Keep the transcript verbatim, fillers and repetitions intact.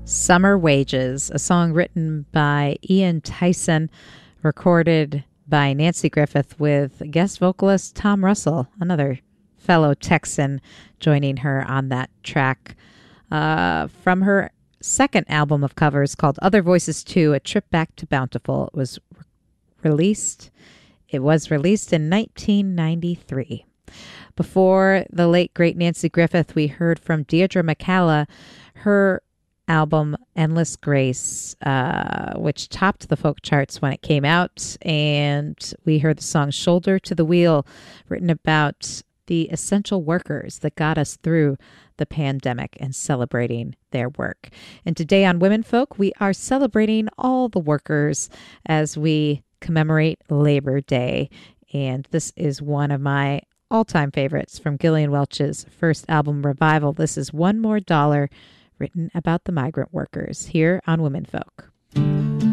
Summer Wages, a song written by Ian Tyson, recorded by Nanci Griffith with guest vocalist Tom Russell, another fellow Texan, joining her on that track. Uh, from her second album of covers called Other Voices two, A Trip Back to Bountiful, it was re- released. It was released in nineteen ninety-three. Before the late, great Nanci Griffith, we heard from Deirdre McCalla, her album Endless Grace, uh, which topped the folk charts when it came out. And we heard the song Shoulder to the Wheel, written about the essential workers that got us through the pandemic and celebrating their work. And today on Women Folk, we are celebrating all the workers as we commemorate Labor Day. And this is one of my all-time favorites from Gillian Welch's first album, Revival. This is One More Dollar, written about the migrant workers here on Women Folk.